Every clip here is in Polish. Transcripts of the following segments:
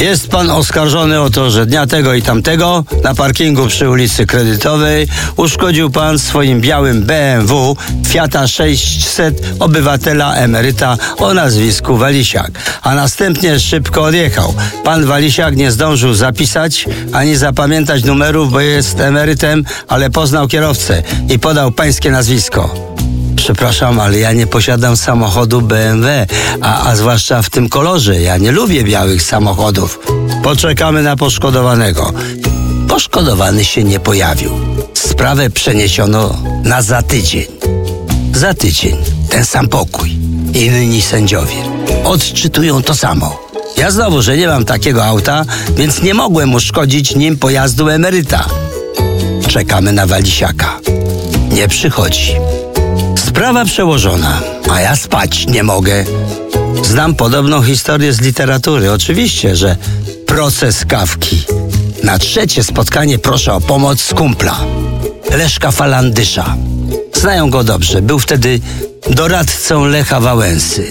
Jest pan oskarżony o to, że dnia tego i tamtego na parkingu przy ulicy Kredytowej uszkodził pan swoim białym BMW Fiata 600 obywatela emeryta o nazwisku Walisiak, a następnie szybko odjechał. Pan Walisiak nie zdążył zapisać ani zapamiętać numerów, bo jest emerytem, ale poznał kierowcę i podał pańskie nazwisko. Przepraszam, ale ja nie posiadam samochodu BMW, a zwłaszcza w tym kolorze. Ja nie lubię białych samochodów. Poczekamy na poszkodowanego. Poszkodowany się nie pojawił. Sprawę przeniesiono na za tydzień. Za tydzień ten sam pokój. Inni sędziowie odczytują to samo. Ja znowu, że nie mam takiego auta, więc nie mogłem uszkodzić nim pojazdu emeryta. Czekamy na Walisiaka. Nie przychodzi. Sprawa przełożona, a ja spać nie mogę. Znam podobną historię z literatury. Oczywiście, że proces Kafki. Na trzecie spotkanie proszę o pomoc z kumpla, Leszka Falandysza. Znają go dobrze. Był wtedy doradcą Lecha Wałęsy.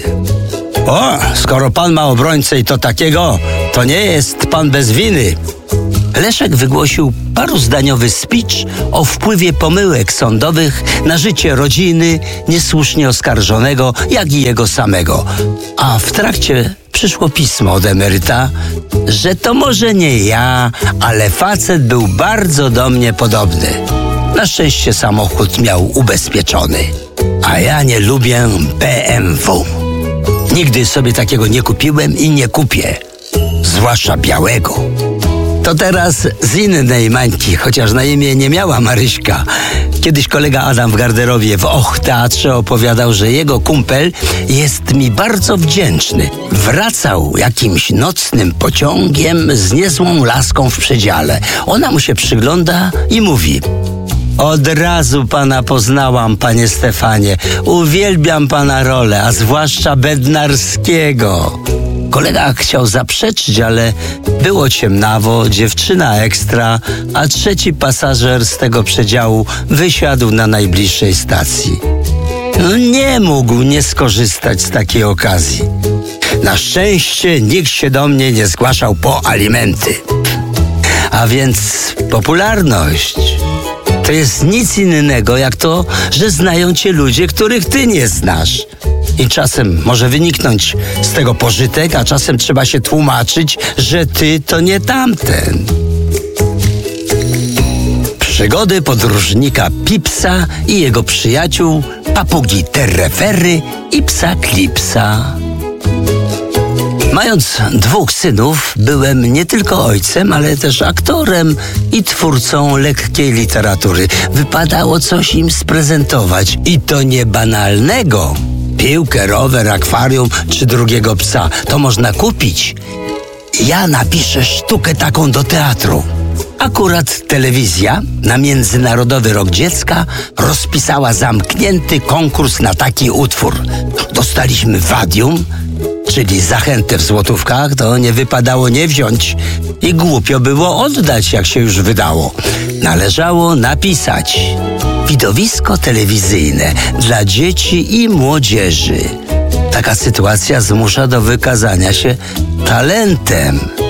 O, skoro pan ma obrońcę i to takiego, to nie jest pan bez winy. Leszek wygłosił paruzdaniowy speech o wpływie pomyłek sądowych na życie rodziny niesłusznie oskarżonego, jak i jego samego. A w trakcie przyszło pismo od emeryta, że to może nie ja, ale facet był bardzo do mnie podobny. Na szczęście samochód miał ubezpieczony, a ja nie lubię BMW. Nigdy sobie takiego nie kupiłem i nie kupię, zwłaszcza białego. To teraz z innej Mańki, chociaż na imię nie miała Maryśka. Kiedyś kolega Adam w garderobie w Teatrze opowiadał, że jego kumpel jest mi bardzo wdzięczny. Wracał jakimś nocnym pociągiem z niezłą laską w przedziale. Ona mu się przygląda i mówi: od razu pana poznałam, panie Stefanie. Uwielbiam pana rolę, a zwłaszcza Bednarskiego. Kolega chciał zaprzeczyć, ale było ciemnawo, dziewczyna ekstra, a trzeci pasażer z tego przedziału wysiadł na najbliższej stacji. Nie mógł nie skorzystać z takiej okazji. Na szczęście nikt się do mnie nie zgłaszał po alimenty. A więc popularność to jest nic innego jak to, że znają cię ludzie, których ty nie znasz. I czasem może wyniknąć z tego pożytek, a czasem trzeba się tłumaczyć, że ty to nie tamten. Przygody podróżnika Pipsa i jego przyjaciół, papugi Terrefery i psa Klipsa. Mając 2 synów, byłem nie tylko ojcem, ale też aktorem i twórcą lekkiej literatury. Wypadało coś im sprezentować i to nie banalnego. Piłkę, rower, akwarium czy drugiego psa. To można kupić. Ja napiszę sztukę taką do teatru. Akurat telewizja na Międzynarodowy Rok Dziecka rozpisała zamknięty konkurs na taki utwór. Dostaliśmy wadium, czyli zachętę w złotówkach, to nie wypadało nie wziąć i głupio było oddać, jak się już wydało. Należało napisać: widowisko telewizyjne dla dzieci i młodzieży. Taka sytuacja zmusza do wykazania się talentem.